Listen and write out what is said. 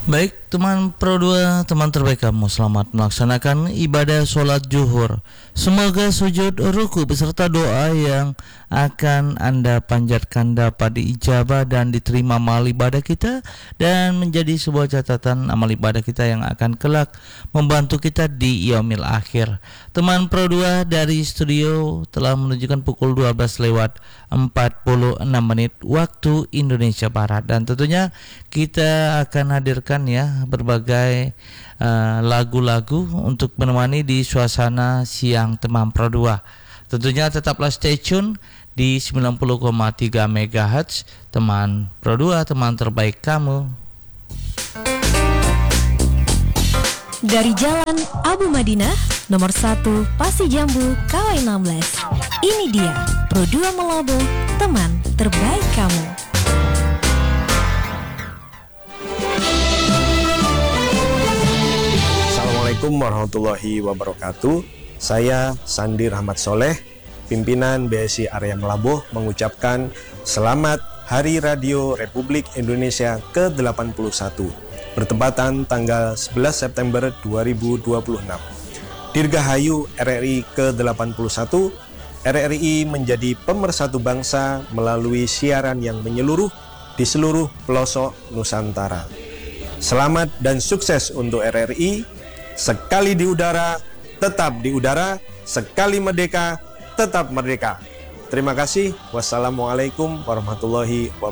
Baik, teman Pro 2, teman terbaik kamu, selamat melaksanakan ibadah sholat zuhur. Semoga sujud ruku beserta doa yang akan Anda panjatkan dapat diijabah dan diterima amal ibadah kita, dan menjadi sebuah catatan amal ibadah kita yang akan kelak membantu kita di yaumil akhir. Teman Pro 2 dari studio telah menunjukkan pukul 12 lewat 46 menit waktu Indonesia Barat, dan tentunya kita akan hadirkan ya berbagai lagu-lagu untuk menemani di suasana siang teman Pro 2. Tentunya tetaplah stay tune di 90,3 MHz teman Pro 2, teman terbaik kamu. Dari Jalan Abu Madinah, nomor 1, Pasi Jambu, KW 16. Ini dia Pro 2 Melobo, teman terbaik kamu. Assalamualaikum warahmatullahi wabarakatuh. Saya Sandi Rahmat Soleh, pimpinan BSI Area Melabuh, mengucapkan selamat Hari Radio Republik Indonesia ke-81 bertepatan tanggal 11 September 2026. Dirgahayu RRI ke-81, RRI menjadi pemersatu bangsa melalui siaran yang menyeluruh di seluruh pelosok Nusantara. Selamat dan sukses untuk RRI. Sekali di udara, tetap di udara. Sekali merdeka, tetap merdeka. Terima kasih. Wassalamualaikum warahmatullahi wabarakatuh.